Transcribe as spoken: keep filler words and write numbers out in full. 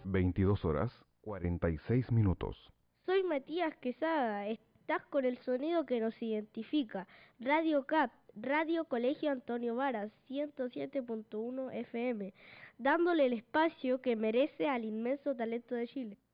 veintidós horas cuarenta y seis minutos. Soy Matías Quesada, estás con el sonido que nos identifica. Radio C A P, Radio Colegio Antonio Varas, ciento siete punto uno F M, dándole el espacio que merece al inmenso talento de Chile.